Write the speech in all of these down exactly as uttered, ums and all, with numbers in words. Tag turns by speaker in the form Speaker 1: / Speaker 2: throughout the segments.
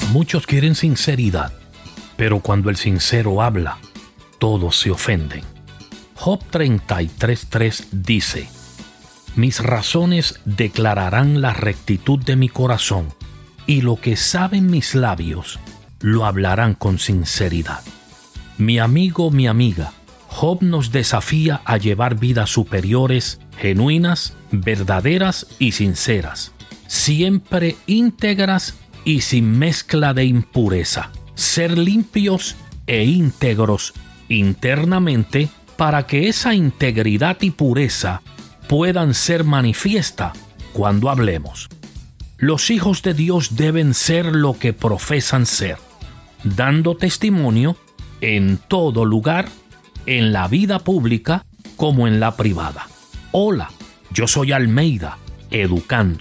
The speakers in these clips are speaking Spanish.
Speaker 1: Muchos quieren sinceridad, pero cuando el sincero habla, todos se ofenden. Job treinta y tres tres dice: mis razones declararán la rectitud de mi corazón, y lo que saben mis labios lo hablarán con sinceridad. Mi amigo, mi amiga, Job nos desafía a llevar vidas superiores, genuinas, verdaderas y sinceras, siempre íntegras y sin mezcla de impureza. Ser limpios e íntegros internamente para que esa integridad y pureza puedan ser manifiesta cuando hablemos. Los hijos de Dios deben ser lo que profesan ser, dando testimonio en todo lugar, en la vida pública como en la privada. Hola, yo soy Almeida, educando.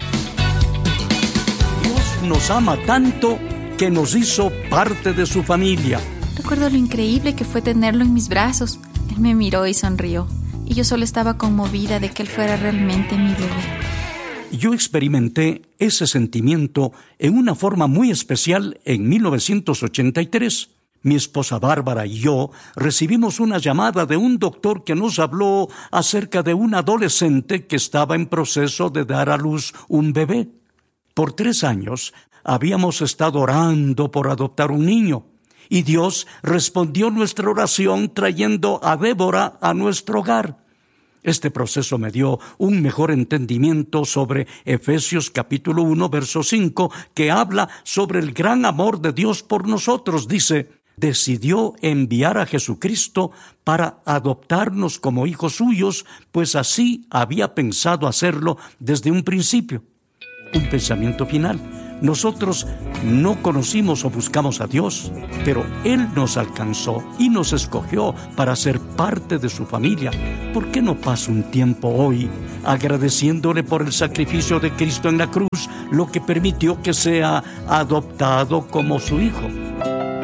Speaker 2: Dios nos ama tanto que nos hizo parte de su familia.
Speaker 3: Recuerdo lo increíble que fue tenerlo en mis brazos. Él me miró y sonrió, y yo solo estaba conmovida de que él fuera realmente mi bebé.
Speaker 2: Yo experimenté ese sentimiento en una forma muy especial en mil novecientos ochenta y tres. Mi esposa Bárbara y yo recibimos una llamada de un doctor que nos habló acerca de un adolescente que estaba en proceso de dar a luz un bebé. Por tres años habíamos estado orando por adoptar un niño, y Dios respondió nuestra oración trayendo a Débora a nuestro hogar. Este proceso me dio un mejor entendimiento sobre Efesios capítulo uno, verso cinco, que habla sobre el gran amor de Dios por nosotros. Dice: decidió enviar a Jesucristo para adoptarnos como hijos suyos, pues así había pensado hacerlo desde un principio. Un pensamiento final. Nosotros no conocimos o buscamos a Dios, pero Él nos alcanzó y nos escogió para ser parte de su familia. ¿Por qué no pasa un tiempo hoy agradeciéndole por el sacrificio de Cristo en la cruz, lo que permitió que sea adoptado como su hijo?